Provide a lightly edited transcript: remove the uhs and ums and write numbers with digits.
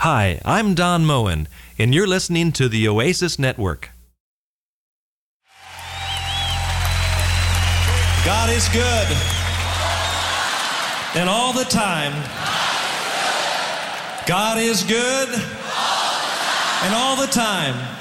Hi, I'm Don Moen, and you're listening to the Oasis Network. God is good. And all the time. God is good. And all the time.